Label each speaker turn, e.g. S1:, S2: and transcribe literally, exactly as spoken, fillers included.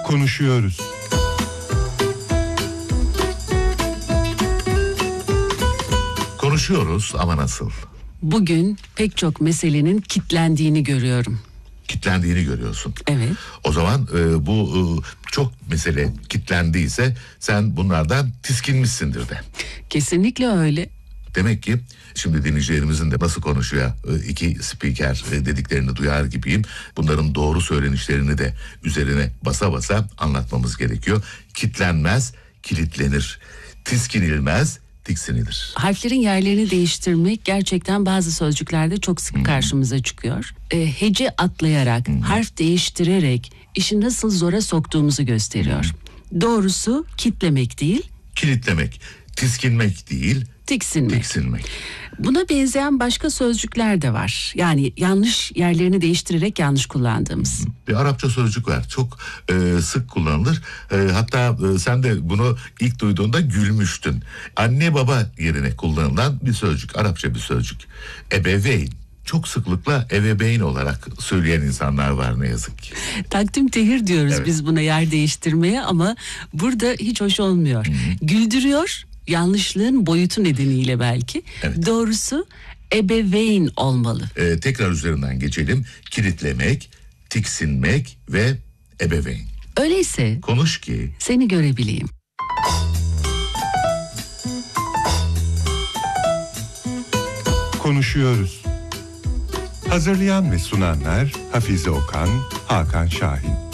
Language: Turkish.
S1: Konuşuyoruz.
S2: Konuşuyoruz ama nasıl?
S3: Bugün pek çok meselenin kitlendiğini görüyorum.
S2: Kitlendiğini görüyorsun.
S3: Evet.
S2: O zaman e, bu e, çok mesele kitlendiyse sen bunlardan tiskinmişsindir de.
S3: Kesinlikle öyle.
S2: Demek ki şimdi dinleyicilerimizin de nasıl konuşuyor e, iki spiker e, dediklerini duyar gibiyim. Bunların doğru söylenişlerini de üzerine basa basa anlatmamız gerekiyor. Kitlenmez, kilitlenir. Tiskinilmez, tiksinilir.
S3: Harflerin yerlerini değiştirmek gerçekten bazı sözcüklerde çok sık hmm. karşımıza çıkıyor. E, hece atlayarak, hmm. harf değiştirerek işi nasıl zora soktuğumuzu gösteriyor. Hmm. Doğrusu kitlemek değil,
S2: kilitlemek, tiskinmek değil,
S3: tiksinmek.
S2: tiksinmek.
S3: Buna benzeyen başka sözcükler de var. Yani yanlış yerlerini değiştirerek yanlış kullandığımız.
S2: Bir Arapça sözcük var. Çok e, sık kullanılır. E, hatta e, sen de bunu ilk duyduğunda gülmüştün. Anne baba yerine kullanılan bir sözcük. Arapça bir sözcük. Ebeveyn. Çok sıklıkla ebeveyn olarak söyleyen insanlar var ne yazık ki.
S3: Takdim tehir diyoruz evet. biz buna yer değiştirmeye ama burada hiç hoş olmuyor. Hı-hı. Güldürüyor. Yanlışlığın boyutu nedeniyle belki. Evet. Doğrusu ebeveyn olmalı.
S2: Ee, tekrar üzerinden geçelim. Kilitlemek, tiksinmek ve ebeveyn.
S3: Öyleyse
S2: konuş ki
S3: seni görebileyim.
S1: Konuşuyoruz. Hazırlayan ve sunanlar Hafize Okan, Hakan Şahin.